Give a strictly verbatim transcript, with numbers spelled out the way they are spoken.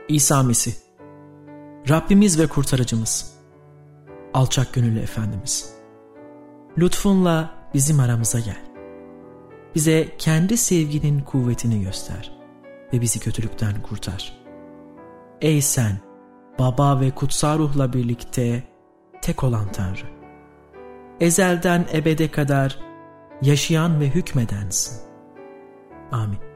İsa Mesih, Rabbimiz ve kurtarıcımız, alçak gönüllü Efendimiz, lütfunla bizim aramıza gel. Bize kendi sevginin kuvvetini göster ve bizi kötülükten kurtar. Ey sen, Baba ve Kutsal Ruh'la birlikte tek olan Tanrı, ezelden ebede kadar yaşayan ve hükmedensin. Amin.